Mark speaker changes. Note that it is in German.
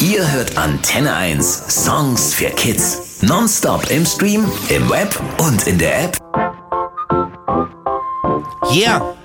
Speaker 1: Ihr hört Antenne 1 Songs für Kids. Nonstop im Stream, im Web und in der App.
Speaker 2: Yeah!